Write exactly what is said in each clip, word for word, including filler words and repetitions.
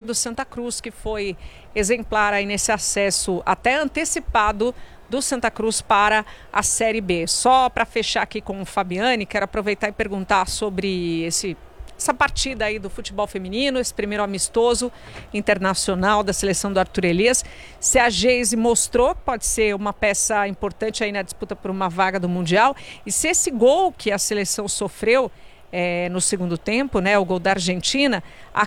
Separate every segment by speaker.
Speaker 1: do Santa Cruz, que foi exemplar aí nesse acesso até antecipado do Santa Cruz para a Série B. Só para fechar aqui com o Fabiane, quero aproveitar e perguntar sobre esse, essa partida aí do futebol feminino, esse primeiro amistoso internacional da seleção do Arthur Elias. Se a Geise mostrou que pode ser uma peça importante aí na disputa por uma vaga do Mundial, e se esse gol que a seleção sofreu É, no segundo tempo, né, o gol da Argentina,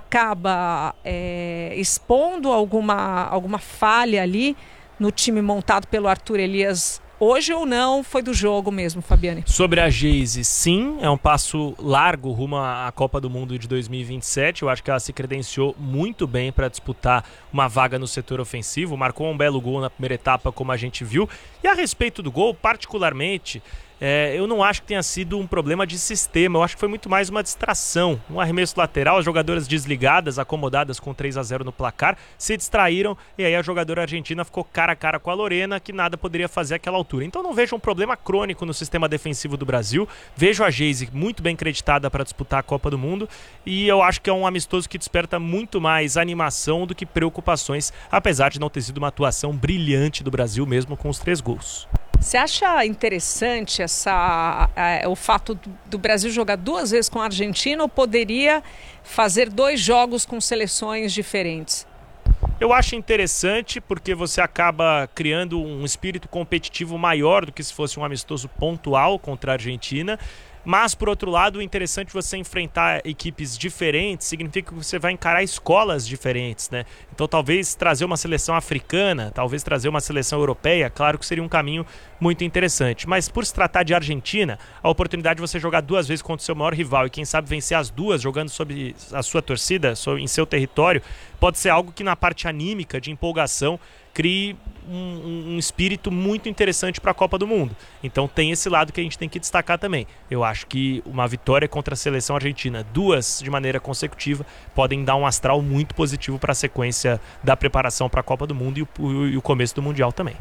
Speaker 1: acaba é, expondo alguma, alguma falha ali no time montado pelo Arthur Elias hoje, ou não foi do jogo mesmo, Fabiane?
Speaker 2: Sobre a Geise, sim, é um passo largo rumo à Copa do Mundo de dois mil e vinte e sete. Eu acho que ela se credenciou muito bem para disputar uma vaga no setor ofensivo, marcou um belo gol na primeira etapa, como a gente viu. E a respeito do gol, particularmente, É, eu não acho que tenha sido um problema de sistema, eu acho que foi muito mais uma distração, um arremesso lateral, as jogadoras desligadas, acomodadas com três a zero no placar, se distraíram e aí a jogadora argentina ficou cara a cara com a Lorena, que nada poderia fazer àquela altura. Então não vejo um problema crônico no sistema defensivo do Brasil, vejo a Geise muito bem creditada para disputar a Copa do Mundo e eu acho que é um amistoso que desperta muito mais animação do que preocupações, apesar de não ter sido uma atuação brilhante do Brasil mesmo com os três gols.
Speaker 1: Você acha interessante essa, é, o fato do, do Brasil jogar duas vezes com a Argentina, ou poderia fazer dois jogos com seleções diferentes?
Speaker 2: Eu acho interessante porque você acaba criando um espírito competitivo maior do que se fosse um amistoso pontual contra a Argentina. Mas, por outro lado, o interessante é você enfrentar equipes diferentes significa que você vai encarar escolas diferentes, né? Então, talvez trazer uma seleção africana, talvez trazer uma seleção europeia, claro que seria um caminho muito interessante. Mas, por se tratar de Argentina, a oportunidade de você jogar duas vezes contra o seu maior rival e, quem sabe, vencer as duas jogando sob a sua torcida, em seu território, pode ser algo que, na parte anímica, de empolgação, crie um, um espírito muito interessante para a Copa do Mundo. Então tem esse lado que a gente tem que destacar também. Eu acho que uma vitória contra a seleção argentina, duas de maneira consecutiva, podem dar um astral muito positivo para a sequência da preparação para a Copa do Mundo e o, e o começo do Mundial também.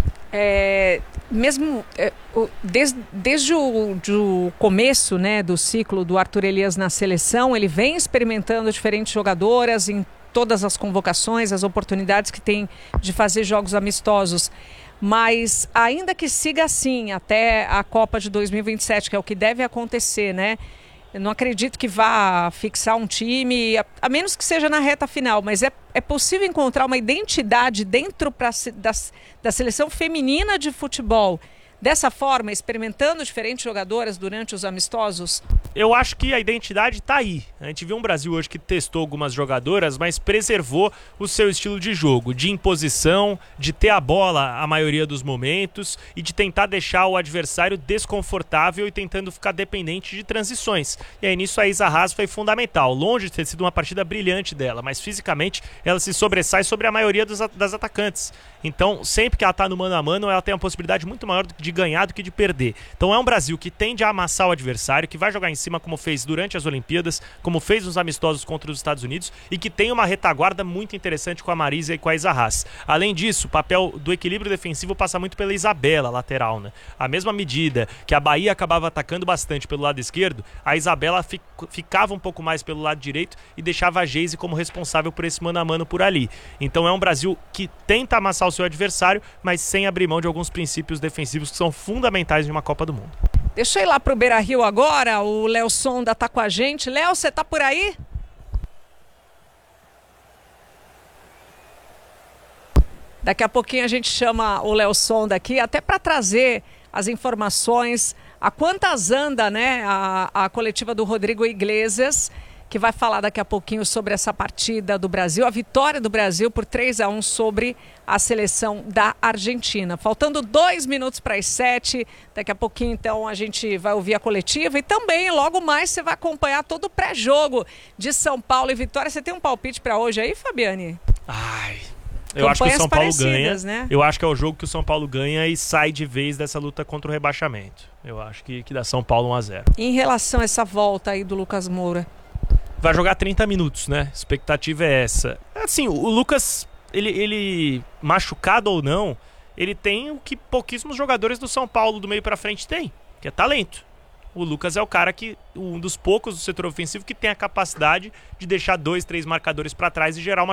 Speaker 1: É, mesmo é, desde, desde o do começo, né, do ciclo do Arthur Elias na seleção, ele vem experimentando diferentes jogadoras em todas as convocações, as oportunidades que tem de fazer jogos amistosos, mas ainda que siga assim até a Copa de dois mil e vinte e sete, que é o que deve acontecer, né? Eu não acredito que vá fixar um time, a, a menos que seja na reta final, mas é, é possível encontrar uma identidade dentro pra, da, da seleção feminina de futebol, dessa forma, experimentando diferentes jogadoras durante os amistosos?
Speaker 2: Eu acho que a identidade está aí. A gente viu um Brasil hoje que testou algumas jogadoras, mas preservou o seu estilo de jogo, de imposição, de ter a bola a maioria dos momentos e de tentar deixar o adversário desconfortável e tentando ficar dependente de transições. E aí nisso a Isa Haas foi fundamental, longe de ter sido uma partida brilhante dela, mas fisicamente ela se sobressai sobre a maioria dos, das atacantes. Então, sempre que ela está no mano a mano, ela tem uma possibilidade muito maior de ganhar do que de perder. Então é um Brasil que tende a amassar o adversário, que vai jogar em cima como fez durante as Olimpíadas, como fez nos amistosos contra os Estados Unidos e que tem uma retaguarda muito interessante com a Marisa e com a Isa Haas. Além disso, o papel do equilíbrio defensivo passa muito pela Isabela, lateral, né? A mesma medida que a Bahia acabava atacando bastante pelo lado esquerdo, a Isabela fic- ficava um pouco mais pelo lado direito e deixava a Geise como responsável por esse mano a mano por ali. Então é um Brasil que tenta amassar o seu adversário, mas sem abrir mão de alguns princípios defensivos que são fundamentais em uma Copa do Mundo.
Speaker 1: Deixa eu ir lá pro Beira-Rio agora, o Léo Sonda tá com a gente. Léo, você tá por aí? Daqui a pouquinho a gente chama o Léo Sonda aqui, até para trazer as informações, a quantas anda, né, a, a coletiva do Rodrigo Iglesias, que vai falar daqui a pouquinho sobre essa partida do Brasil, a vitória do Brasil por três a um sobre a seleção da Argentina. Faltando dois minutos para as sete, daqui a pouquinho então a gente vai ouvir a coletiva e também logo mais você vai acompanhar todo o pré-jogo de São Paulo e Vitória. Você tem um palpite para hoje aí, Fabiane?
Speaker 2: Ai... Eu acho que o São Paulo ganha,
Speaker 1: né?
Speaker 2: Eu acho que é o jogo que o São Paulo ganha e sai de vez dessa luta contra o rebaixamento. Eu acho que, que dá São Paulo um a zero.
Speaker 1: Em relação a essa volta aí do Lucas Moura?
Speaker 2: Vai jogar trinta minutos, né? A expectativa é essa. Assim, o Lucas, ele, ele machucado ou não, ele tem o que pouquíssimos jogadores do São Paulo do meio pra frente têm, que é talento. O Lucas é o cara que, um dos poucos do setor ofensivo que tem a capacidade de deixar dois, três marcadores para trás e gerar uma